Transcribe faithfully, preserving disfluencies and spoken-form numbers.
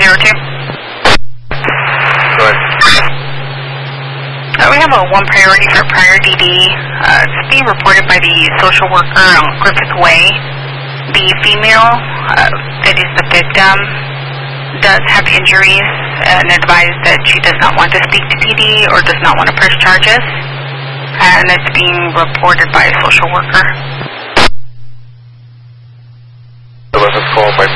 zero two. Go ahead. Uh, we have a one priority for prior D D. Uh, it's being reported by the social worker on Griffith Way. The female uh, that is the victim does have injuries and advised that she does not want to speak to P D or does not want to press charges. And it's being reported by a social worker. eleven call by